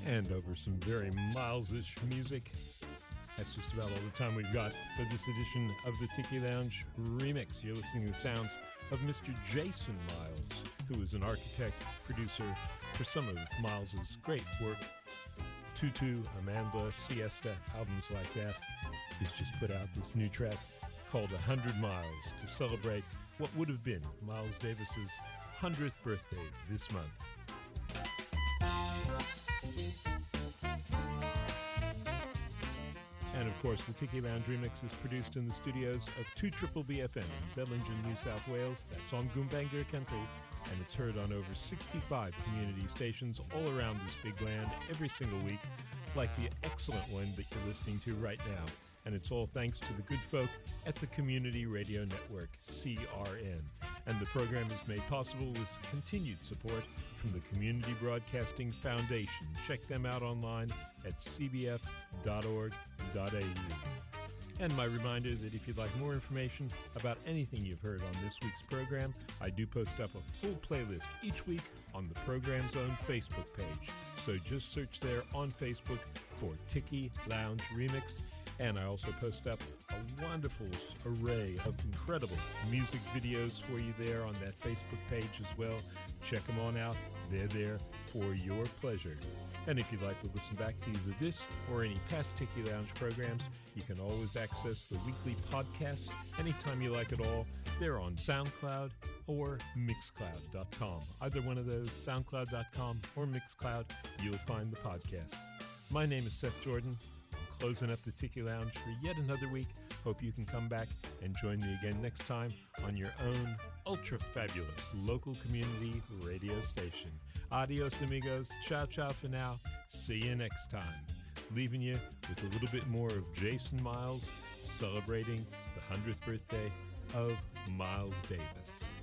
and over some very Miles-ish music. That's just about all the time we've got for this edition of the Tiki Lounge Remix. You're listening to the sounds of Mr. Jason Miles, who is an architect, producer for some of Miles's great work. Tutu, Amanda, Siesta, albums like that. He's just put out this new track called 100 Miles to celebrate what would have been Miles Davis's 100th birthday this month. And of course, the Tiki Lounge Remix is produced in the studios of 2BBFM in Bellingen, New South Wales. That's on Goombanga country, and it's heard on over 65 community stations all around this big land every single week, like the excellent one that you're listening to right now. And it's all thanks to the good folk at the Community Radio Network, CRN. And the program is made possible with continued support from the Community Broadcasting Foundation. Check them out online at cbf.org.au. And my reminder that if you'd like more information about anything you've heard on this week's program, I do post up a full playlist each week on the program's own Facebook page. So just search there on Facebook for Tiki Lounge Remix. And I also post up a wonderful array of incredible music videos for you there on that Facebook page as well. Check them on out. They're there for your pleasure. And if you'd like to listen back to either this or any past Tiki Lounge programs, you can always access the weekly podcasts anytime you like it all. They're on SoundCloud or Mixcloud.com. Either one of those, SoundCloud.com or Mixcloud, you'll find the podcasts. My name is Seth Jordan. Closing up the Tiki Lounge for yet another week. Hope you can come back and join me again next time on your own ultra-fabulous local community radio station. Adios, amigos. Ciao, ciao for now. See you next time. Leaving you with a little bit more of Jason Miles celebrating the 100th birthday of Miles Davis.